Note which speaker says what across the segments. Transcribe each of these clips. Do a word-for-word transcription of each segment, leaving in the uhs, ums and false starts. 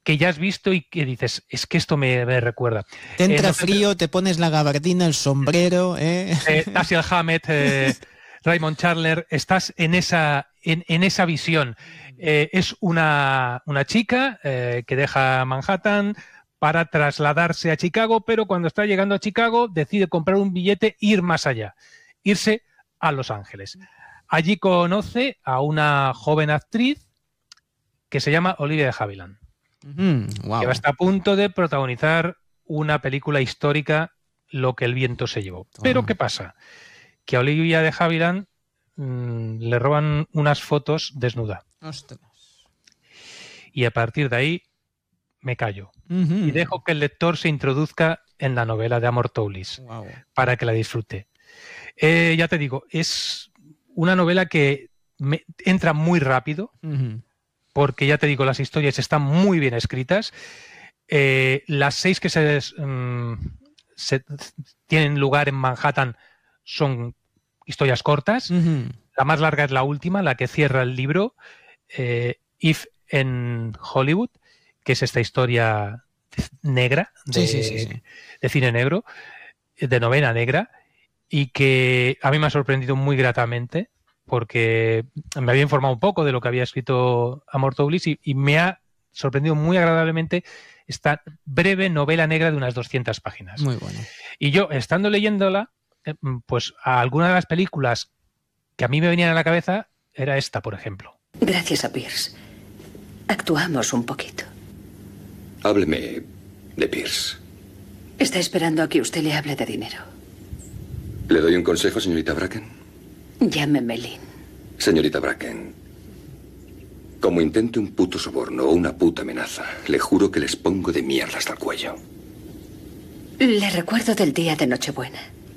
Speaker 1: que ya has visto y que dices, es que esto me, me recuerda.
Speaker 2: Te entra
Speaker 1: eh, no
Speaker 2: frío,
Speaker 1: te,
Speaker 2: te pones la gabardina, el sombrero, ¿eh?
Speaker 1: eh Dashiell Hammett, eh, Raymond Chandler, estás en esa, en, en esa visión. Eh, es una, una chica eh, que deja Manhattan para trasladarse a Chicago, pero cuando está llegando a Chicago decide comprar un billete e ir más allá, irse a Los Ángeles. Allí conoce a una joven actriz que se llama Olivia de Havilland,
Speaker 2: Mm, wow.
Speaker 1: que va a estar a punto de protagonizar una película histórica, Lo que el viento se llevó.
Speaker 2: Oh.
Speaker 1: Pero ¿qué pasa? Que a Olivia de Havilland mmm, le roban unas fotos desnuda.
Speaker 2: Ostras.
Speaker 1: Y a partir de ahí me callo.
Speaker 2: Uh-huh.
Speaker 1: Y dejo que el lector se introduzca en la novela de Amor Towles,
Speaker 2: wow.
Speaker 1: para que la disfrute. Eh, ya te digo, es una novela que me entra muy rápido, uh-huh. porque ya te digo, las historias están muy bien escritas. Eh, las seis que se, um, se tienen lugar en Manhattan son historias cortas. Uh-huh. La más larga es la última, la que cierra el libro, eh, If en Hollywood, que es esta historia negra, de,
Speaker 2: sí, sí, sí, sí.
Speaker 1: de cine negro, de novela negra, y que a mí me ha sorprendido muy gratamente, porque me había informado un poco de lo que había escrito Amor Towles y, y me ha sorprendido muy agradablemente esta breve novela negra de unas doscientas páginas.
Speaker 2: Muy bueno.
Speaker 1: Y yo, estando leyéndola, pues a alguna de las películas que a mí me venían a la cabeza era esta, por ejemplo.
Speaker 3: Gracias a Pierce. Actuamos un poquito.
Speaker 4: Hábleme de Pierce.
Speaker 3: Está esperando a que usted le hable de dinero.
Speaker 4: ¿Le doy un consejo, señorita Bracken?
Speaker 3: Llámeme Lynn.
Speaker 4: Señorita Bracken, como intente un puto soborno o una puta amenaza, le juro que les pongo de mierda hasta el cuello.
Speaker 3: Le recuerdo del día de Nochebuena.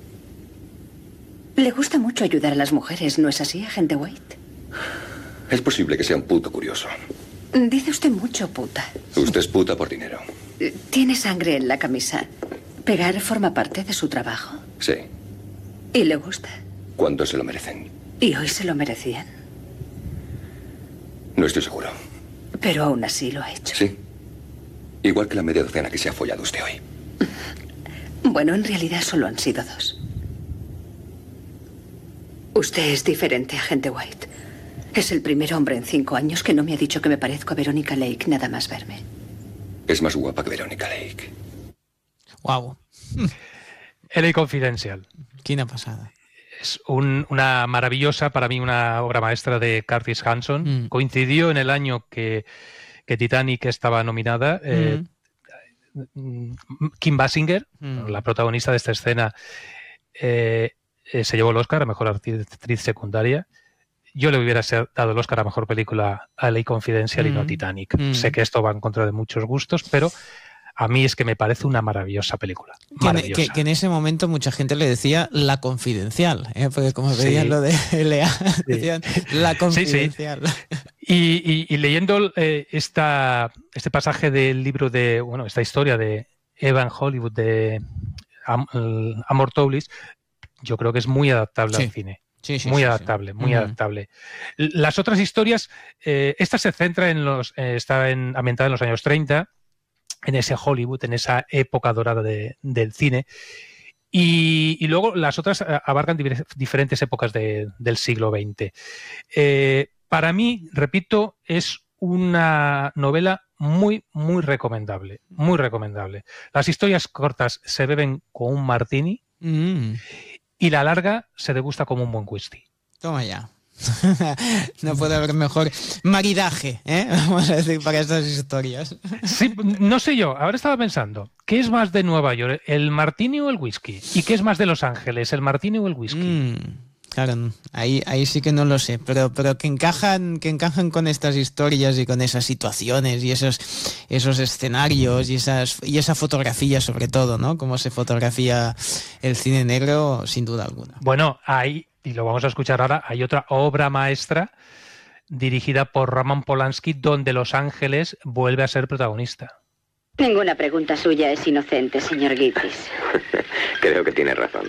Speaker 3: Le gusta mucho ayudar a las mujeres, ¿no es así, agente White?
Speaker 4: Es posible que sea un puto curioso.
Speaker 3: Dice usted mucho puta.
Speaker 4: Usted es puta por dinero.
Speaker 3: Tiene sangre en la camisa. ¿Pegar forma parte de su trabajo?
Speaker 4: Sí.
Speaker 3: ¿Y le gusta?
Speaker 4: Cuando se lo merecen.
Speaker 3: ¿Y hoy se lo merecían?
Speaker 4: No estoy seguro.
Speaker 3: Pero aún así lo ha hecho.
Speaker 4: Sí. Igual que la media docena que se ha follado usted hoy.
Speaker 3: Bueno, en realidad solo han sido dos. Usted es diferente, agente White. Es el primer hombre en cinco años que no me ha dicho que me parezco a Verónica Lake nada más verme.
Speaker 4: Es más guapa que Verónica Lake.
Speaker 2: Wow.
Speaker 1: L A Confidential.
Speaker 2: Quina pasada.
Speaker 1: Es un, una maravillosa, para mí, una obra maestra de Curtis Hanson. Mm. Coincidió en el año que, que Titanic estaba nominada. Mm. Eh, Kim Basinger, mm. la protagonista de esta escena, eh, eh, se llevó el Oscar a Mejor Actriz Secundaria. Yo le hubiera dado el Oscar a Mejor Película a L A Confidential mm. y no a Titanic. Mm. Sé que esto va en contra de muchos gustos, pero a mí es que me parece una maravillosa película. Maravillosa.
Speaker 2: Que, que, que en ese momento mucha gente le decía La Confidencial, ¿eh? Porque como veían sí. lo de L A, sí. decían La Confidencial.
Speaker 1: Sí, sí. Y, y, y leyendo eh, esta, este pasaje del libro de, bueno, esta historia de Eva en Hollywood, de Am, Amor Towles, yo creo que es muy adaptable sí. al cine.
Speaker 2: Sí, sí,
Speaker 1: muy
Speaker 2: sí,
Speaker 1: adaptable,
Speaker 2: sí.
Speaker 1: muy
Speaker 2: Mm.
Speaker 1: adaptable. Las otras historias, eh, esta se centra en los, eh, está en, ambientada en los años treinta, en ese Hollywood, en esa época dorada de, del cine. Y, y luego las otras abarcan diferentes épocas de, del siglo veinte. Eh, para mí, repito, es una novela muy, muy recomendable. Muy recomendable. Las historias cortas se beben con un martini mm. y la larga se degusta como un buen whisky.
Speaker 2: Toma ya. No puede haber mejor maridaje, ¿eh? Vamos a decir, para estas historias.
Speaker 1: Sí, no sé yo, ahora estaba pensando, ¿qué es más de Nueva York, el martini o el whisky? ¿Y qué es más de Los Ángeles, el martini o el whisky?
Speaker 2: Mm, claro, ahí, ahí sí que no lo sé, pero, pero que encajan, que encajan con estas historias y con esas situaciones y esos, esos escenarios y esas y esa fotografía sobre todo, ¿no? Cómo se fotografía el cine negro, sin duda alguna.
Speaker 1: Bueno, hay, y lo vamos a escuchar ahora, hay otra obra maestra dirigida por Roman Polanski donde Los Ángeles vuelve a ser protagonista.
Speaker 5: Ninguna pregunta suya es inocente, señor Gibbs.
Speaker 6: Creo que tiene razón.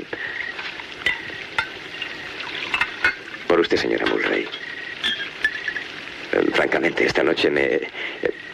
Speaker 6: Por usted, señora Mulray. Francamente, esta noche me...